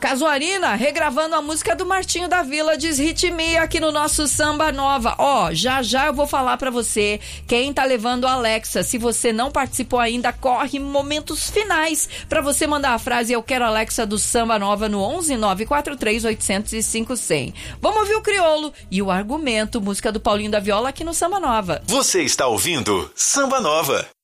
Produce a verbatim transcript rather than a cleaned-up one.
Casuarina, regravando a música do Martinho da Vila, diz ritmia aqui no nosso Samba Nova. Ó, já já eu vou falar pra você quem tá levando a Alexa. Se você não participou ainda, corre momentos finais pra você mandar a frase eu quero Alexa do Samba Nova no onze nove quatro três oito zero zero cinco zero zero. Vamos ouvir o Criolo e o Argumento, música do Paulinho da Viola aqui no Samba Nova. Você está ouvindo Samba Nova.